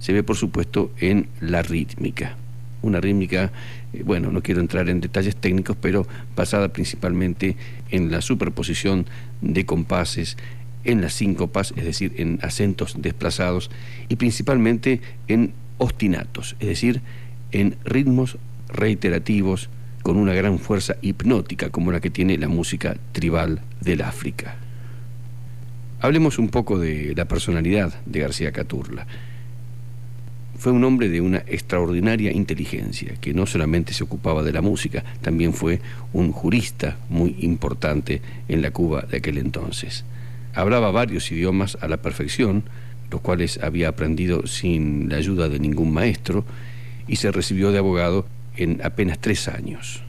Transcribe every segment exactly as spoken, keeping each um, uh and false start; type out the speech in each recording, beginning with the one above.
se ve por supuesto en la rítmica. Una rítmica, eh, bueno, no quiero entrar en detalles técnicos, pero basada principalmente en la superposición de compases, en las síncopas, es decir, en acentos desplazados, y principalmente en ostinatos, es decir, en ritmos reiterativos con una gran fuerza hipnótica como la que tiene la música tribal del África. Hablemos un poco de la personalidad de García Caturla. Fue un hombre de una extraordinaria inteligencia, que no solamente se ocupaba de la música, también fue un jurista muy importante en la Cuba de aquel entonces. Hablaba varios idiomas a la perfección, los cuales había aprendido sin la ayuda de ningún maestro, y se recibió de abogado en apenas tres años.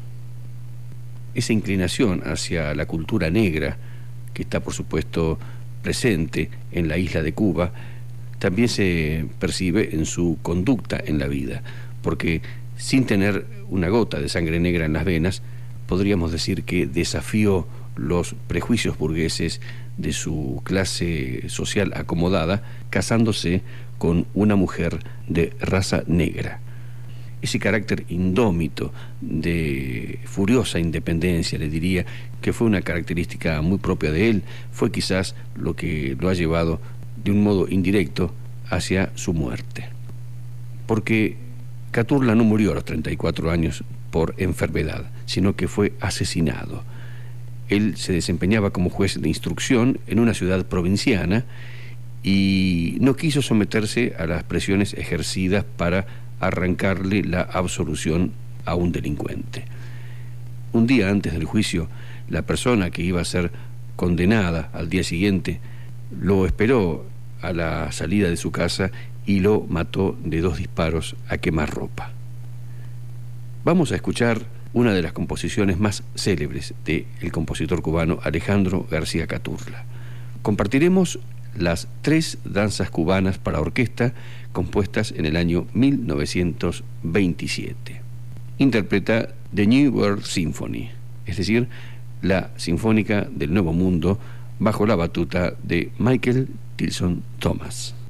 Esa inclinación hacia la cultura negra, que está por supuesto presente en la isla de Cuba, también se percibe en su conducta en la vida, porque sin tener una gota de sangre negra en las venas, podríamos decir que desafió los prejuicios burgueses de su clase social acomodada, casándose con una mujer de raza negra. Ese carácter indómito, de furiosa independencia, le diría, que fue una característica muy propia de él, fue quizás lo que lo ha llevado de un modo indirecto hacia su muerte. Porque Caturla no murió a los treinta y cuatro años por enfermedad, sino que fue asesinado. Él se desempeñaba como juez de instrucción en una ciudad provinciana y no quiso someterse a las presiones ejercidas para arrancarle la absolución a un delincuente. Un día antes del juicio, la persona que iba a ser condenada al día siguiente lo esperó a la salida de su casa y lo mató de dos disparos a quemarropa. Vamos a escuchar una de las composiciones más célebres del compositor cubano Alejandro García Caturla. Compartiremos las tres danzas cubanas para orquesta compuestas en el año mil novecientos veintisiete. Interpreta The New World Symphony, es decir, la Sinfónica del Nuevo Mundo, bajo la batuta de Michael Tilson Thomas.